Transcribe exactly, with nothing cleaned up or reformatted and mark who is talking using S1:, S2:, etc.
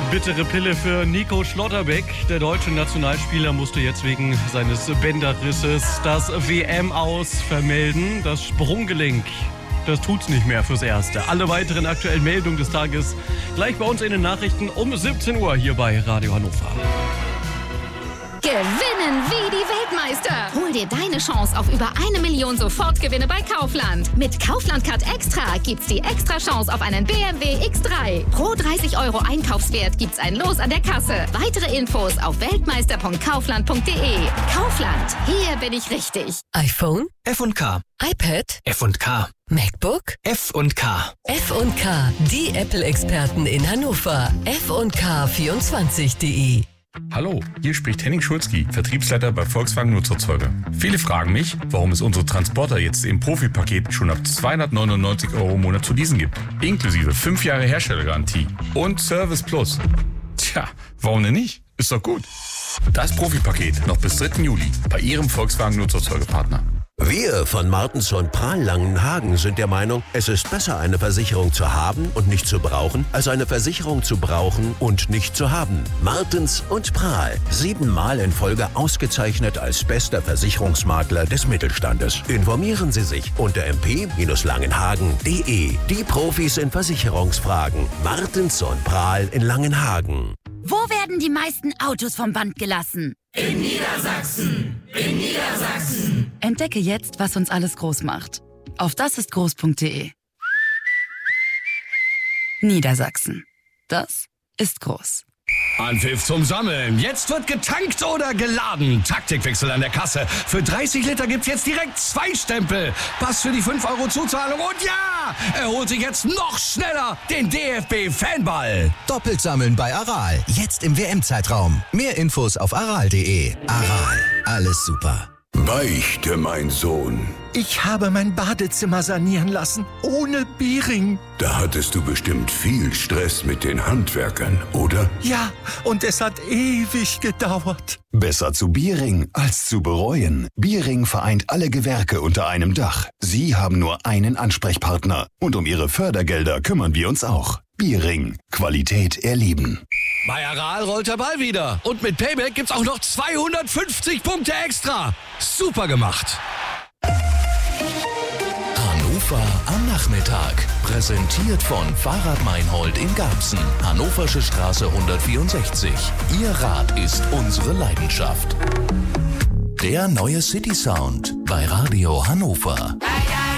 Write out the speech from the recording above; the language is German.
S1: Bittere Pille für Nico Schlotterbeck. Der deutsche Nationalspieler musste jetzt wegen seines Bänderrisses das W M-Aus vermelden. Das Sprunggelenk, das tut's nicht mehr fürs Erste. Alle weiteren aktuellen Meldungen des Tages gleich bei uns in den Nachrichten um siebzehn Uhr hier bei Radio Hannover.
S2: Gewinnen wie die Weltmeister. Hol dir deine Chance auf über eine Million Sofortgewinne bei Kaufland. Mit Kaufland Card Extra gibt's die extra Chance auf einen B M W X drei. Pro dreißig Euro Einkaufswert gibt's ein Los an der Kasse. Weitere Infos auf weltmeister punkt kaufland punkt de. Kaufland, hier bin ich richtig.
S3: iPhone?
S4: F und K.
S3: iPad?
S4: F und K.
S3: MacBook?
S4: F und K.
S3: F und K, die Apple-Experten in Hannover. F und K vierundzwanzig punkt de.
S5: Hallo, hier spricht Henning Schulzki, Vertriebsleiter bei Volkswagen Nutzerzeuger. Viele fragen mich, warum es unsere Transporter jetzt im Profipaket schon ab zweihundertneunundneunzig Euro im Monat zu leasen gibt. Inklusive fünf Jahre Herstellergarantie und Service Plus. Tja, warum denn nicht? Ist doch gut. Das Profipaket noch bis dritten Juli bei Ihrem Volkswagen Nutzerzeugerpartner.
S6: Wir von Martens und Prahl Langenhagen sind der Meinung, es ist besser, eine Versicherung zu haben und nicht zu brauchen, als eine Versicherung zu brauchen und nicht zu haben. Martens und Prahl, siebenmal in Folge ausgezeichnet als bester Versicherungsmakler des Mittelstandes. Informieren Sie sich unter m p langenhagen punkt de. Die Profis in Versicherungsfragen. Martens und Prahl in Langenhagen.
S7: Wo werden die meisten Autos vom Band gelassen?
S8: In Niedersachsen! In Niedersachsen!
S7: Entdecke jetzt, was uns alles groß macht. Auf dasistgroß punkt de. Niedersachsen. Das ist groß.
S9: Anpfiff zum Sammeln. Jetzt wird getankt oder geladen. Taktikwechsel an der Kasse. Für dreißig Liter gibt's jetzt direkt zwei Stempel. Pass für die fünf Euro Zuzahlung. Und ja, er holt sich jetzt noch schneller den D F B-Fanball.
S10: Doppelt sammeln bei Aral. Jetzt im W M-Zeitraum. Mehr Infos auf aral punkt de. Aral. Alles super.
S11: Beichte, mein Sohn.
S12: Ich habe mein Badezimmer sanieren lassen, ohne Biering.
S11: Da hattest du bestimmt viel Stress mit den Handwerkern, oder?
S12: Ja, und es hat ewig gedauert.
S13: Besser zu Biering als zu bereuen. Biering vereint alle Gewerke unter einem Dach. Sie haben nur einen Ansprechpartner. Und um Ihre Fördergelder kümmern wir uns auch. Biering. Qualität erleben.
S9: Bei Aral rollt der Ball wieder. Und mit Payback gibt's auch noch zweihundertfünfzig Punkte extra. Super gemacht.
S14: Hannover am Nachmittag. Präsentiert von Fahrrad Meinhold in Garbsen. Hannoversche Straße hundertvierundsechzig. Ihr Rad ist unsere Leidenschaft. Der neue City Sound bei Radio Hannover.